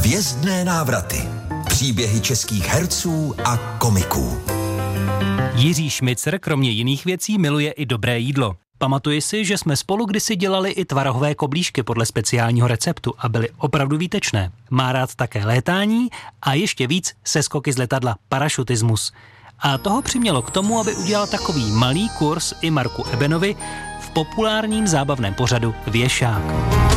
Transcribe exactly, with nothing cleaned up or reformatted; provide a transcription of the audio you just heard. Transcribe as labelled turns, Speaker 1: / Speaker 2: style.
Speaker 1: Hvězdné návraty. Příběhy českých herců a komiků.
Speaker 2: Jiří Šmicr kromě jiných věcí miluje i dobré jídlo. Pamatuji si, že jsme spolu kdysi dělali i tvarohové koblížky podle speciálního receptu a byly opravdu výtečné. Má rád také létání a ještě víc seskoky z letadla, parašutismus. A toho přimělo k tomu, aby udělal takový malý kurz i Marku Ebenovi v populárním zábavném pořadu Věšák.